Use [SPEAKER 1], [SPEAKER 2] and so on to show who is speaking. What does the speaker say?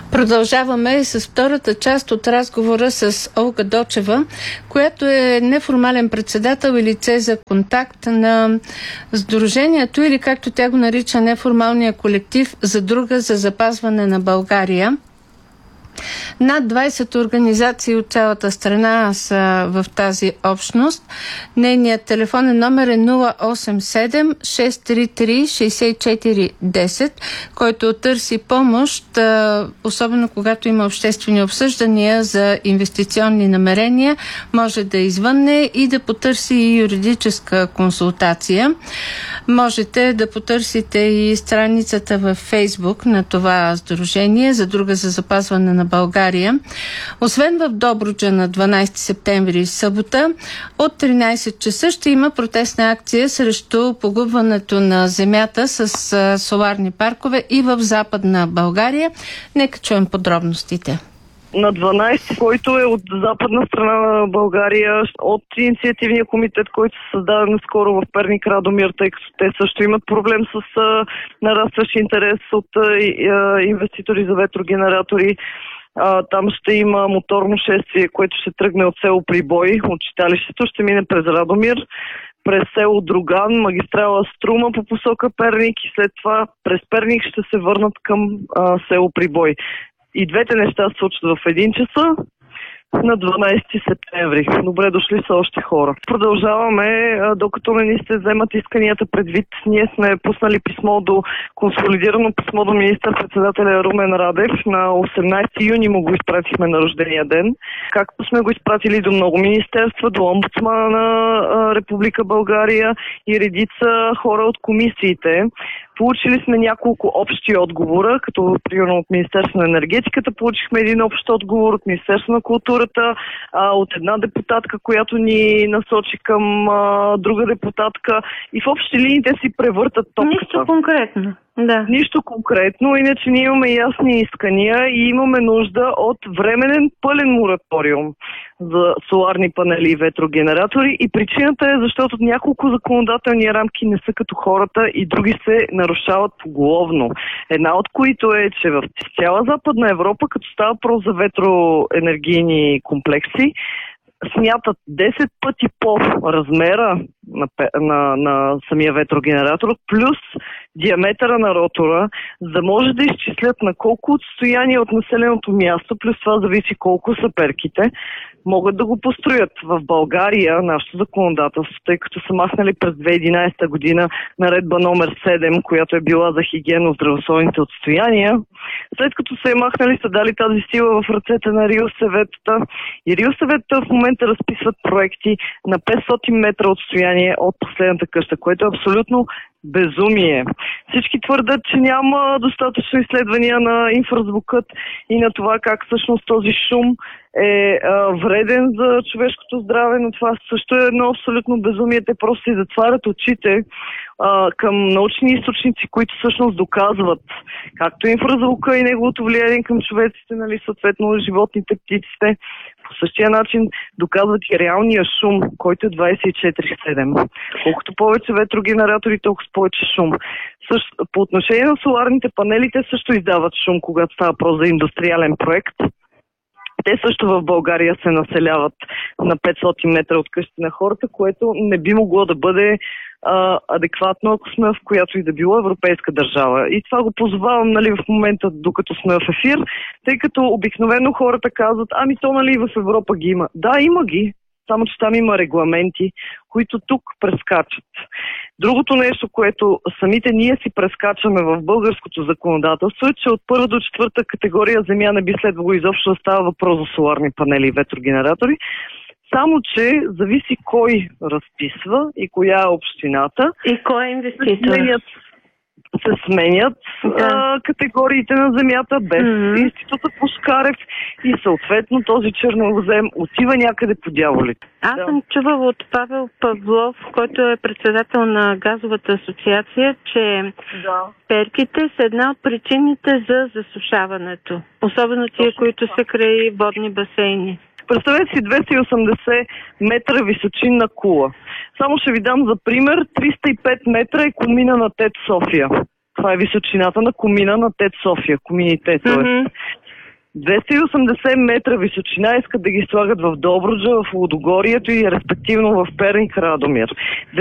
[SPEAKER 1] Продължаваме с втората част от разговора с Олга Дочева, която е неформален председател и лице за контакт на Сдружението, или както тя го нарича, неформалния колектив Задруга за запазване на България. Над 20 организации от цялата страна са в тази общност. Нейният телефонен номер е 087-633-6410, който търси помощ, особено когато има обществени обсъждания за инвестиционни намерения, може да извънне и да потърси и юридическа консултация. Можете да потърсите и страницата във Фейсбук на това сдружение Задруга за запазване на България. Освен в Добруджа на 12 септември, събота, от 13 часа ще има протестна акция срещу погубването на земята с соларни паркове и в Западна България. Нека чуем подробностите.
[SPEAKER 2] На 12, който е от западна страна на България, от инициативния комитет, който се създаде наскоро в Перник, Радомир, тъй като те също имат проблем с нарастващ интерес от инвеститори за ветрогенератори. Там ще има моторно шествие, което ще тръгне от село Прибой, от читалището, ще мине през Радомир, през село Друган, магистрала Струма по посока Перник и след това през Перник ще се върнат към село Прибой. И двете неща се случват в 1 часа на 12 септември. Добре дошли са още хора. Продължаваме, докато не ни се вземат исканията предвид. Ние сме пуснали консолидирано писмо до министър-председателя Румен Радев. На 18 юни му го изпратихме на рождения ден. Както сме го изпратили до много министерства, до омбудсмана на Република България и редица хора от комисиите. Получили сме няколко общи отговора, като примерно от Министерство на енергетиката получихме един общ отговор, от Министерство на културата, от една депутатка, която ни насочи към друга депутатка и в общи линии те си превъртат топката.
[SPEAKER 1] Нищо конкретно. Да.
[SPEAKER 2] Нищо конкретно, иначе ние имаме ясни искания и имаме нужда от временен пълен мораториум за соларни панели и ветрогенератори и причината е защото няколко законодателни рамки не са като хората и други се нарушават поголовно. Една от които е, че в цяла Западна Европа, като става въпрос за ветроенергийни комплекси, смятат 10 пъти по размера на самия ветрогенератор, плюс диаметъра на ротора, за да може да изчислят на колко отстояние от населеното място, плюс това зависи колко са перките, могат да го построят. В България, нашето законодателство, тъй като са махнали през 2011 година наредба номер 7, която е била за хигиенно-здравословните отстояния, след като се е махнали, са дали тази сила в ръцете на РИОСВ-тата и РИОСВ-тата в момента разписват проекти на 500 метра отстояние от последната къща, което е абсолютно безумие. Всички твърдят, че няма достатъчно изследвания на инфразвукът и на това как всъщност този шум е вреден за човешкото здраве, но това също е едно абсолютно безумие. Те просто си затварят очите към научни източници, които всъщност доказват както инфразвука и неговото влияние към човеците, нали, съответно животните, птиците. По същия начин доказват и реалния шум, който е 24/7. Колкото повече ветрогенератори, толкова повече шум. По отношение на соларните панели, те също издават шум, когато става въпрос за индустриален проект. Те също в България се населяват на 500 метра от къщи на хората, което не би могло да бъде адекватно, ако сме в която и да било европейска държава. И това го позовавам, нали, в момента, докато сме в ефир, тъй като обикновено хората казват, ами то, нали, в Европа ги има. Да, има ги, само че там има регламенти, които тук прескачат. Другото нещо, което самите ние си прескачаме в българското законодателство е, че от 1 до 4 категория земя не би следвало изобщо да става въпрос за соларни панели и ветрогенератори, само че зависи кой разписва и коя е общината.
[SPEAKER 1] И кой е инвеститор.
[SPEAKER 2] Се сменят категориите на земята без института Пушкарев и съответно този чернозем отива някъде по дяволите.
[SPEAKER 1] Аз съм чувала от Павел Павлов, който е председател на газовата асоциация, че перките са една от причините за засушаването. Особено тия, които са край водни басейни.
[SPEAKER 2] Представете си 280 метра височинна кула. Само ще ви дам за пример, 305 метра е комина на ТЕЦ София. Това е височината на комина на ТЕЦ София, комините, т.е. 280 метра височина искат да ги слагат в Добруджа, в Лудогорието и респективно в Перник, Радомир.